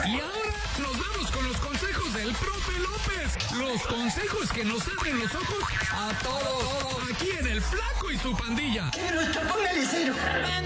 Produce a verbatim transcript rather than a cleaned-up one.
Y ahora nos vamos con los consejos del profe López. Los consejos que nos abren los ojos a todos. Aquí en El Flaco y su Pandilla. Pero esto, póngale cero.